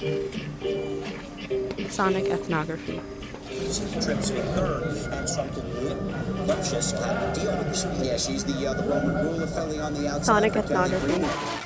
Sonic ethnography. Trips with her and something new. Lucius will have to deal with this. Yeah, she's the Roman ruler filling on the outside. Sonic ethnography.